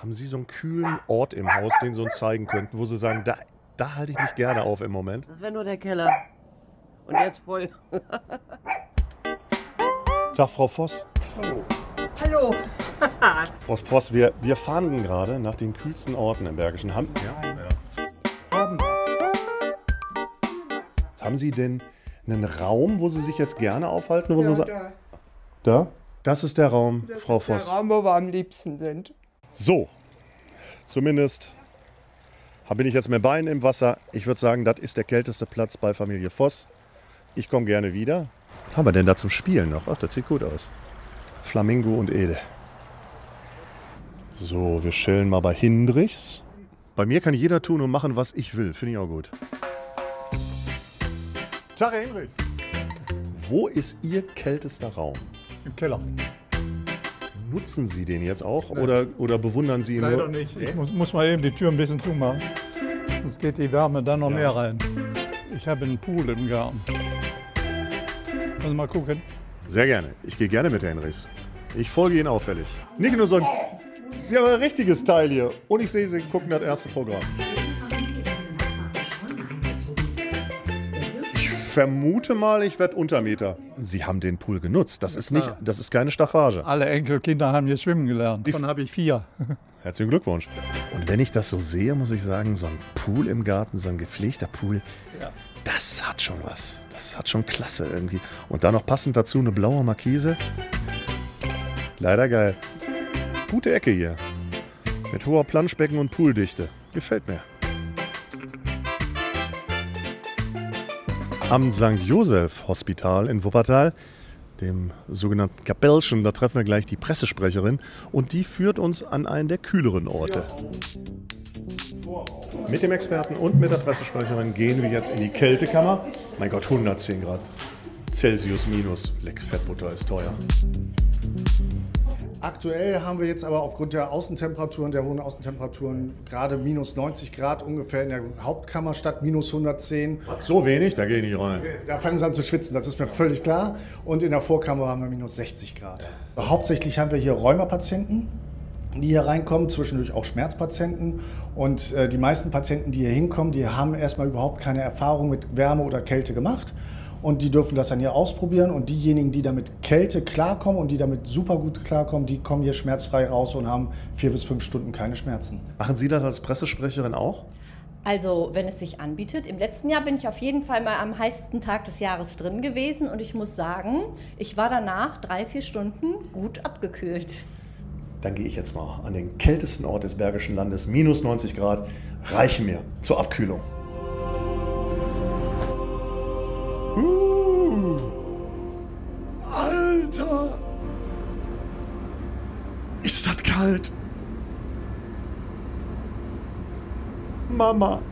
Haben Sie so einen kühlen Ort im Haus, den Sie uns zeigen könnten, wo Sie sagen, da halte ich mich gerne auf im Moment? Das wäre nur der Keller. Und der ist voll. Tag, Frau Voss. Oh. Hallo. Frau Voss, wir fahnden gerade nach den kühlsten Orten im Bergischen Land. Haben Sie denn einen Raum, wo Sie sich jetzt gerne aufhalten? Wo Sie da? Das ist der Raum, Frau Voss. Das ist der Raum, wo wir am liebsten sind. So, zumindest bin ich jetzt mit Beinen im Wasser. Ich würde sagen, das ist der kälteste Platz bei Familie Voss. Ich komme gerne wieder. Was haben wir denn da zum Spielen noch? Ach, das sieht gut aus. Flamingo und Ede. So, wir chillen mal bei Hindrichs. Bei mir kann jeder tun und machen, was ich will. Finde ich auch gut. Tag, Herr Hindrichs. Wo ist Ihr kältester Raum? Im Keller. Nutzen Sie den jetzt auch oder bewundern Sie ihn Leider nur? nicht. Ich muss mal eben die Tür ein bisschen zumachen. Sonst geht die Wärme dann noch mehr rein. Ich habe einen Pool im Garten. Wollen Sie mal gucken? Sehr gerne. Ich gehe gerne mit Herrn Hindrichs. Ich folge Ihnen auffällig. Nicht nur so ein... Sie haben ein richtiges Teil hier. Und ich sehe, Sie gucken das erste Programm. Ich vermute mal, ich werde Untermeter. Sie haben den Pool genutzt. Das ist keine Staffage. Alle Enkelkinder haben hier schwimmen gelernt. Davon habe ich 4. Herzlichen Glückwunsch. Und wenn ich das so sehe, muss ich sagen, so ein Pool im Garten, so ein gepflegter Pool, das hat schon was. Das hat schon Klasse irgendwie. Und dann noch passend dazu eine blaue Markise. Leider geil. Gute Ecke hier. Mit hoher Planschbecken und Pooldichte. Gefällt mir. Am St. Joseph Hospital in Wuppertal, dem sogenannten Kapellchen, da treffen wir gleich die Pressesprecherin und die führt uns an einen der kühleren Orte. Mit dem Experten und mit der Pressesprecherin gehen wir jetzt in die Kältekammer. Mein Gott, 110 Grad Celsius minus. Leck, Fettbutter ist teuer. Aktuell haben wir jetzt aber aufgrund der Außentemperaturen, der hohen Außentemperaturen, gerade minus 90 Grad ungefähr in der Hauptkammer statt minus 110. So wenig, da gehe ich nicht rein. Da fangen sie an zu schwitzen, das ist mir völlig klar. Und in der Vorkammer haben wir minus 60 Grad. Hauptsächlich haben wir hier Rheumapatienten, die hier reinkommen, zwischendurch auch Schmerzpatienten. Und die meisten Patienten, die hier hinkommen, die haben erstmal überhaupt keine Erfahrung mit Wärme oder Kälte gemacht. Und die dürfen das dann hier ausprobieren. Und diejenigen, die damit Kälte klarkommen und die damit super gut klarkommen, die kommen hier schmerzfrei raus und haben 4 bis 5 Stunden keine Schmerzen. Machen Sie das als Pressesprecherin auch? Also, wenn es sich anbietet. Im letzten Jahr bin ich auf jeden Fall mal am heißesten Tag des Jahres drin gewesen. Und ich muss sagen, ich war danach 3, 4 Stunden gut abgekühlt. Dann gehe ich jetzt mal an den kältesten Ort des Bergischen Landes. Minus 90 Grad reichen mir zur Abkühlung. Alter! Ist das kalt? Mama!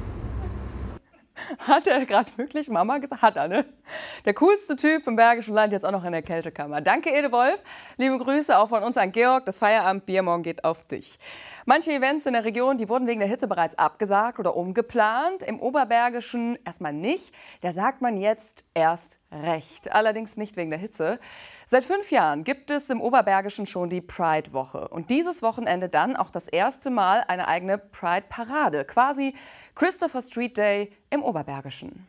Hat er gerade wirklich Mama gesagt? Hat er, ne? Der coolste Typ im Bergischen Land, jetzt auch noch in der Kältekammer. Danke, Ede Wolf. Liebe Grüße auch von uns an Georg. Das Feierabendbier morgen geht auf dich. Manche Events in der Region, die wurden wegen der Hitze bereits abgesagt oder umgeplant. Im Oberbergischen erstmal nicht. Da sagt man jetzt erst recht. Allerdings nicht wegen der Hitze. Seit 5 Jahren gibt es im Oberbergischen schon die Pride-Woche. Und dieses Wochenende dann auch das erste Mal eine eigene Pride-Parade. Quasi Christopher Street Day im Oberbergischen.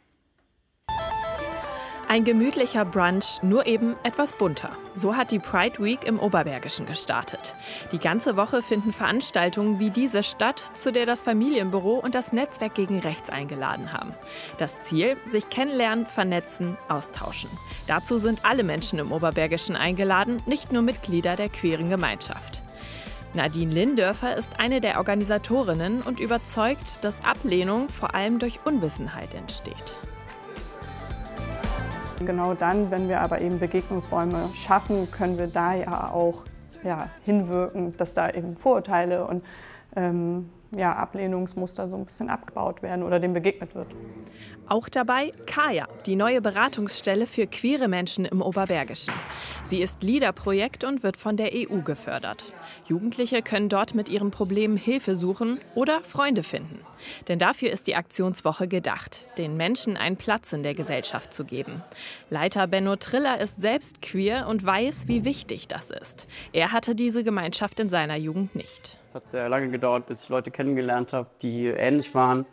Ein gemütlicher Brunch, nur eben etwas bunter. So hat die Pride Week im Oberbergischen gestartet. Die ganze Woche finden Veranstaltungen wie diese statt, zu der das Familienbüro und das Netzwerk gegen Rechts eingeladen haben. Das Ziel: sich kennenlernen, vernetzen, austauschen. Dazu sind alle Menschen im Oberbergischen eingeladen, nicht nur Mitglieder der queeren Gemeinschaft. Nadine Lindörfer ist eine der Organisatorinnen und überzeugt, dass Ablehnung vor allem durch Unwissenheit entsteht. Genau dann, wenn wir aber eben Begegnungsräume schaffen, können wir da ja auch hinwirken, dass da eben Vorurteile und Ablehnungsmuster so ein bisschen abgebaut werden oder dem begegnet wird. Auch dabei Kaya, die neue Beratungsstelle für queere Menschen im Oberbergischen. Sie ist LEADER-Projekt und wird von der EU gefördert. Jugendliche können dort mit ihren Problemen Hilfe suchen oder Freunde finden. Denn dafür ist die Aktionswoche gedacht, den Menschen einen Platz in der Gesellschaft zu geben. Leiter Benno Triller ist selbst queer und weiß, wie wichtig das ist. Er hatte diese Gemeinschaft in seiner Jugend nicht. Es hat sehr lange gedauert, bis ich Leute kennengelernt habe, die ähnlich waren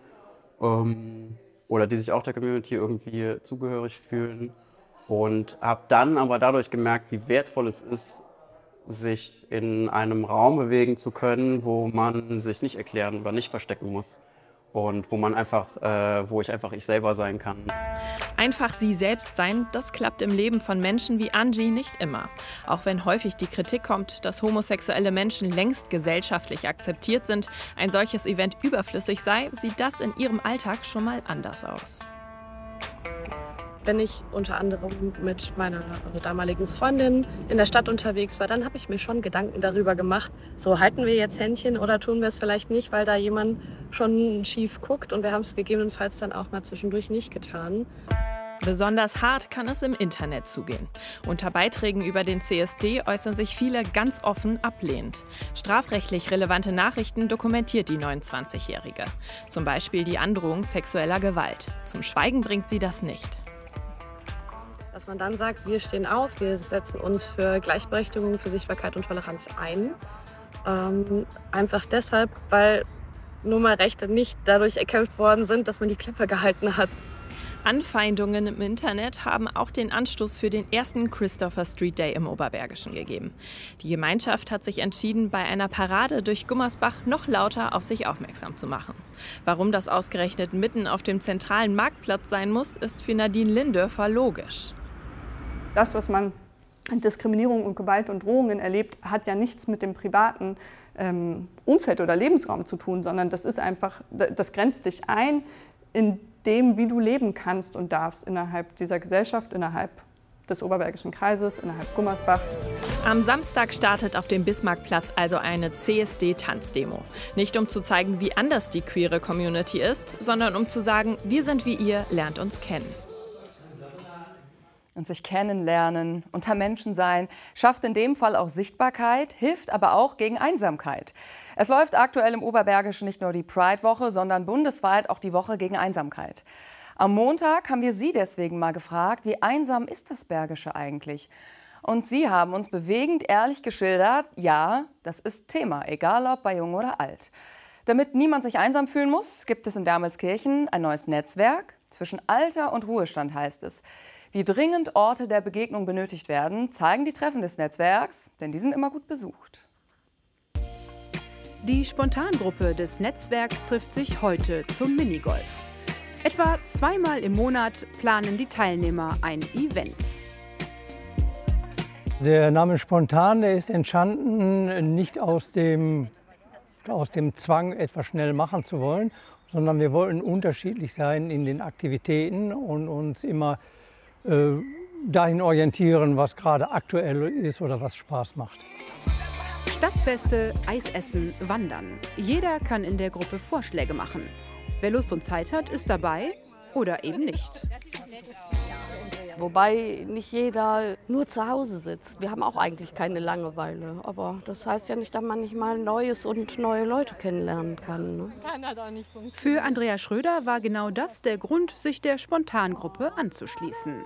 oder die sich auch der Community irgendwie zugehörig fühlen. Und habe dann aber dadurch gemerkt, wie wertvoll es ist, sich in einem Raum bewegen zu können, wo man sich nicht erklären oder nicht verstecken muss. Und wo ich einfach ich selber sein kann. Einfach sie selbst sein, das klappt im Leben von Menschen wie Angie nicht immer. Auch wenn häufig die Kritik kommt, dass homosexuelle Menschen längst gesellschaftlich akzeptiert sind, ein solches Event überflüssig sei, sieht das in ihrem Alltag schon mal anders aus. Wenn ich unter anderem mit meiner damaligen Freundin in der Stadt unterwegs war, dann habe ich mir schon Gedanken darüber gemacht, so halten wir jetzt Händchen oder tun wir es vielleicht nicht, weil da jemand schon schief guckt, und wir haben es gegebenenfalls dann auch mal zwischendurch nicht getan. Besonders hart kann es im Internet zugehen. Unter Beiträgen über den CSD äußern sich viele ganz offen ablehnend. Strafrechtlich relevante Nachrichten dokumentiert die 29-Jährige. Zum Beispiel die Androhung sexueller Gewalt. Zum Schweigen bringt sie das nicht. Dass man dann sagt, wir stehen auf, wir setzen uns für Gleichberechtigung, für Sichtbarkeit und Toleranz ein. Einfach deshalb, weil nun mal Rechte nicht dadurch erkämpft worden sind, dass man die Klappe gehalten hat. Anfeindungen im Internet haben auch den Anstoß für den ersten Christopher Street Day im Oberbergischen gegeben. Die Gemeinschaft hat sich entschieden, bei einer Parade durch Gummersbach noch lauter auf sich aufmerksam zu machen. Warum das ausgerechnet mitten auf dem zentralen Marktplatz sein muss, ist für Nadine Lindörfer logisch. Das, was man an Diskriminierung und Gewalt und Drohungen erlebt, hat ja nichts mit dem privaten Umfeld oder Lebensraum zu tun, sondern das ist einfach, das grenzt dich ein in dem, wie du leben kannst und darfst innerhalb dieser Gesellschaft, innerhalb des Oberbergischen Kreises, innerhalb Gummersbach. Am Samstag startet auf dem Bismarckplatz also eine CSD-Tanzdemo. Nicht um zu zeigen, wie anders die queere Community ist, sondern um zu sagen, wir sind wie ihr, lernt uns kennen. Und sich kennenlernen, unter Menschen sein, schafft in dem Fall auch Sichtbarkeit, hilft aber auch gegen Einsamkeit. Es läuft aktuell im Oberbergischen nicht nur die Pride-Woche, sondern bundesweit auch die Woche gegen Einsamkeit. Am Montag haben wir Sie deswegen mal gefragt, wie einsam ist das Bergische eigentlich? Und Sie haben uns bewegend ehrlich geschildert, ja, das ist Thema, egal ob bei jung oder alt. Damit niemand sich einsam fühlen muss, gibt es in Wermelskirchen ein neues Netzwerk. Zwischen Alter und Ruhestand heißt es. Wie dringend Orte der Begegnung benötigt werden, zeigen die Treffen des Netzwerks, denn die sind immer gut besucht. Die Spontangruppe des Netzwerks trifft sich heute zum Minigolf. Etwa zweimal im Monat planen die Teilnehmer ein Event. Der Name Spontan, der ist entstanden nicht aus dem Zwang, etwas schnell machen zu wollen, sondern wir wollten unterschiedlich sein in den Aktivitäten und uns immer dahin orientieren, was gerade aktuell ist oder was Spaß macht. Stadtfeste, Eisessen, Wandern. Jeder kann in der Gruppe Vorschläge machen. Wer Lust und Zeit hat, ist dabei oder eben nicht. Wobei nicht jeder nur zu Hause sitzt. Wir haben auch eigentlich keine Langeweile. Aber das heißt ja nicht, dass man nicht mal Neues und neue Leute kennenlernen kann. Ne? Für Andrea Schröder war genau das der Grund, sich der Spontangruppe anzuschließen.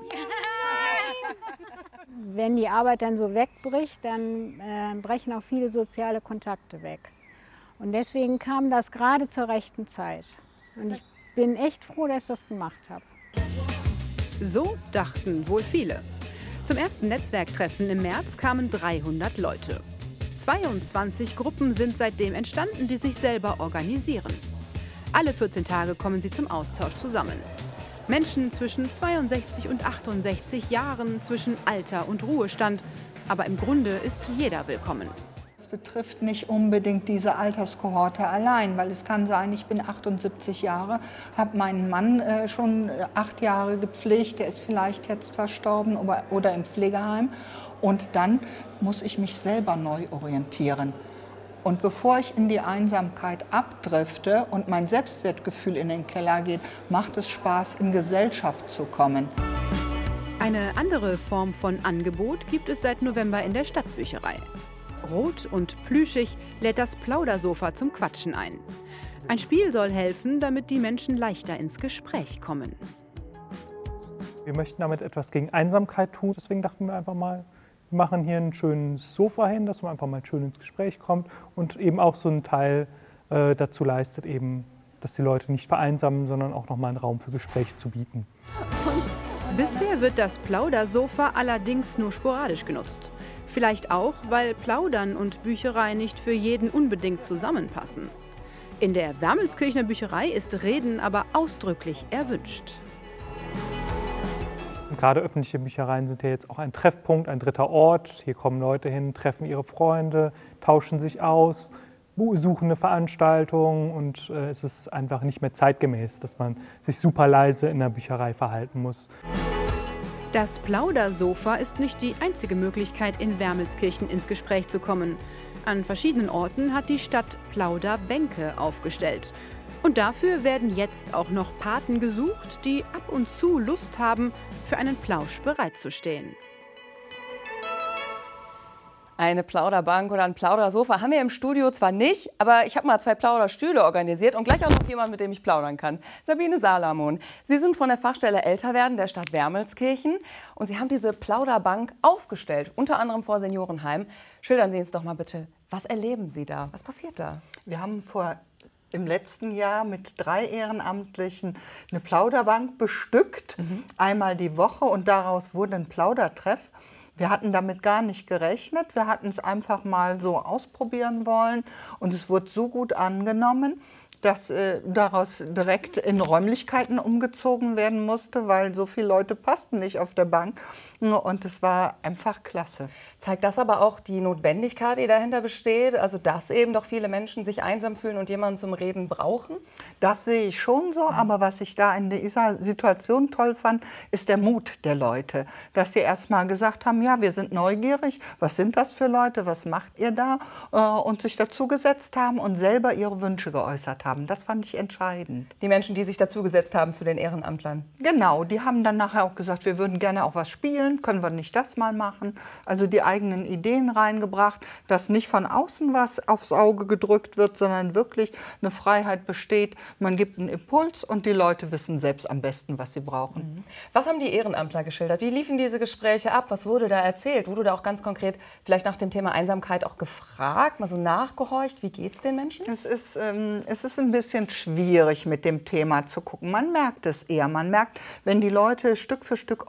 Wenn die Arbeit dann so wegbricht, dann brechen auch viele soziale Kontakte weg. Und deswegen kam das gerade zur rechten Zeit. Und ich bin echt froh, dass ich das gemacht habe. So dachten wohl viele. Zum ersten Netzwerktreffen im März kamen 300 Leute. 22 Gruppen sind seitdem entstanden, die sich selber organisieren. Alle 14 Tage kommen sie zum Austausch zusammen. Menschen zwischen 62 und 68 Jahren, zwischen Alter und Ruhestand. Aber im Grunde ist jeder willkommen. Es betrifft nicht unbedingt diese Alterskohorte allein, weil es kann sein, ich bin 78 Jahre, habe meinen Mann schon 8 Jahre gepflegt, der ist vielleicht jetzt verstorben oder im Pflegeheim. Und dann muss ich mich selber neu orientieren. Und bevor ich in die Einsamkeit abdrifte und mein Selbstwertgefühl in den Keller geht, macht es Spaß, in Gesellschaft zu kommen. Eine andere Form von Angebot gibt es seit November in der Stadtbücherei. Rot und plüschig lädt das Plaudersofa zum Quatschen ein. Ein Spiel soll helfen, damit die Menschen leichter ins Gespräch kommen. Wir möchten damit etwas gegen Einsamkeit tun. Deswegen dachten wir einfach mal, Wir machen hier ein schönes Sofa hin, dass man einfach mal schön ins Gespräch kommt und eben auch so einen Teil dazu leistet, eben, dass die Leute nicht vereinsamen, sondern auch nochmal einen Raum für Gespräch zu bieten. Bisher wird das Plaudersofa allerdings nur sporadisch genutzt. Vielleicht auch, weil Plaudern und Bücherei nicht für jeden unbedingt zusammenpassen. In der Wermelskirchener Bücherei ist Reden aber ausdrücklich erwünscht. Gerade öffentliche Büchereien sind ja jetzt auch ein Treffpunkt, ein dritter Ort. Hier kommen Leute hin, treffen ihre Freunde, tauschen sich aus, suchen eine Veranstaltung und es ist einfach nicht mehr zeitgemäß, dass man sich super leise in der Bücherei verhalten muss. Das Plaudersofa ist nicht die einzige Möglichkeit, in Wermelskirchen ins Gespräch zu kommen. An verschiedenen Orten hat die Stadt Plauderbänke aufgestellt. Und dafür werden jetzt auch noch Paten gesucht, die ab und zu Lust haben, für einen Plausch bereitzustehen. Eine Plauderbank oder ein Plaudersofa haben wir im Studio zwar nicht, aber ich habe mal 2 Plauderstühle organisiert und gleich auch noch jemand, mit dem ich plaudern kann. Sabine Salamon. Sie sind von der Fachstelle Älterwerden der Stadt Wermelskirchen und Sie haben diese Plauderbank aufgestellt, unter anderem vor Seniorenheim. Schildern Sie uns doch mal bitte, was erleben Sie da? Was passiert da? Wir haben im letzten Jahr mit 3 Ehrenamtlichen eine Plauderbank bestückt, einmal die Woche, und daraus wurde ein Plaudertreff. Wir hatten damit gar nicht gerechnet, wir hatten es einfach mal so ausprobieren wollen und es wurde so gut angenommen, dass daraus direkt in Räumlichkeiten umgezogen werden musste, weil so viele Leute passten nicht auf der Bank. Und es war einfach klasse. Zeigt das aber auch die Notwendigkeit, die dahinter besteht? Also dass eben doch viele Menschen sich einsam fühlen und jemanden zum Reden brauchen? Das sehe ich schon so, aber was ich da in dieser Situation toll fand, ist der Mut der Leute. Dass die erst mal gesagt haben, ja, wir sind neugierig, was sind das für Leute, was macht ihr da? Und sich dazugesetzt haben und selber ihre Wünsche geäußert haben. Das fand ich entscheidend. Die Menschen, die sich dazugesetzt haben zu den Ehrenamtlern? Genau, die haben dann nachher auch gesagt, wir würden gerne auch was spielen. Können wir nicht das mal machen? Also die eigenen Ideen reingebracht, dass nicht von außen was aufs Auge gedrückt wird, sondern wirklich eine Freiheit besteht. Man gibt einen Impuls und die Leute wissen selbst am besten, was sie brauchen. Was haben die Ehrenamtler geschildert? Wie liefen diese Gespräche ab? Was wurde da erzählt? Wurde da auch ganz konkret vielleicht nach dem Thema Einsamkeit auch gefragt, mal so nachgehorcht? Wie geht es den Menschen? Es ist ein bisschen schwierig, mit dem Thema zu gucken. Man merkt es eher. Man merkt, wenn die Leute Stück für Stück